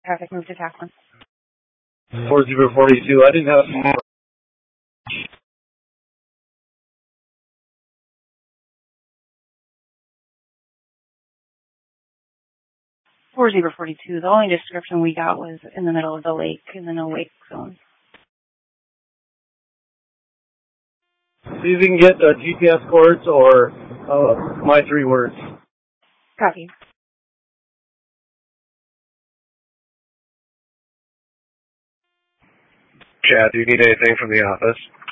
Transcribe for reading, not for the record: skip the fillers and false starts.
Traffic moved to Tackman. 4042, I didn't have more. 4042, the only description we got was in the middle of the lake, in the no-wake zone. See if you can get GPS coordinates or my 3 words. Copy. Chad, do you need anything from the office?